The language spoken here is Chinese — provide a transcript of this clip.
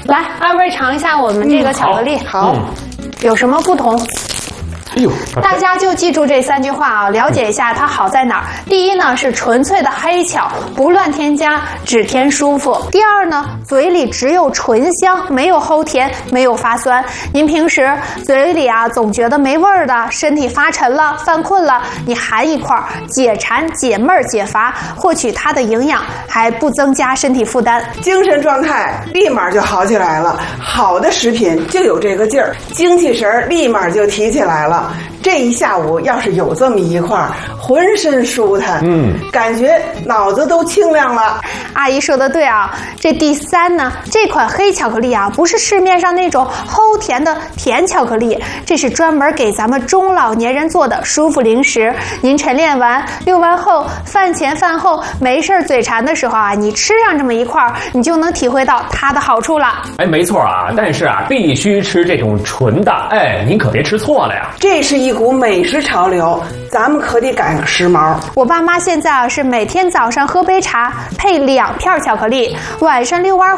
来，二位尝一下我们这个巧克力， 好， 有什么不同？ 哎呦， 大家就记住这3句话啊，了解一下它好在哪儿。第一呢是纯粹的黑巧，不乱添加，只添舒服。第二呢，嘴里只有醇香，没有齁甜，没有发酸。您平时嘴里啊总觉得没味儿的，身体发沉了、犯困了，你含一块，解馋、解闷儿、解乏，获取它的营养，还不增加身体负担， 精神状态立马就好起来了。好的食品就有这个劲儿，精气神立马就提起来了。这一下午要是有这么一块，浑身舒坦，感觉脑子都清亮了。 阿姨说的对啊，这第3呢，这款黑巧克力啊，不是市面上那种齁甜的甜巧克力，这是专门给咱们中老年人做的舒服零食。您晨练完、遛完后、饭前饭后没事嘴馋的时候啊，你吃上这么一块，你就能体会到它的好处了。 哎，没错啊，但是啊，必须吃这种纯的，哎，您可别吃错了呀。 这是一股美食潮流，咱们可得赶上时髦。 我爸妈现在啊是每天早上喝杯茶，配2片巧克力，晚上遛弯